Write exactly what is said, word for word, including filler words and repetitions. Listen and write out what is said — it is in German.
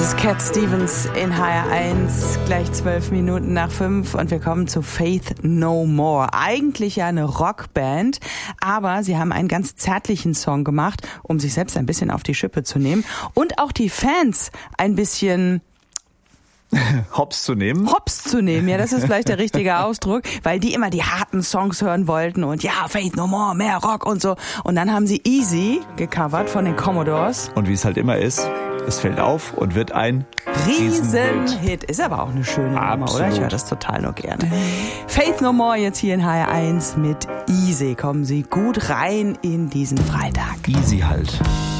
ist Cat Stevens in H R eins, gleich zwölf Minuten nach fünf und wir kommen zu Faith No More. Eigentlich ja eine Rockband, aber sie haben einen ganz zärtlichen Song gemacht, um sich selbst ein bisschen auf die Schippe zu nehmen und auch die Fans ein bisschen Hops zu nehmen. Hops zu nehmen, ja, das ist vielleicht der richtige Ausdruck, weil die immer die harten Songs hören wollten und ja, Faith No More, mehr Rock und so. Und dann haben sie Easy gecovert von den Commodores. Und wie es halt immer ist, es fällt auf und wird ein Riesenhit. Ist aber auch eine schöne Nummer, oder? Ich höre das total nur gerne. Faith No More jetzt hier in H R eins mit Easy. Kommen Sie gut rein in diesen Freitag. Easy halt.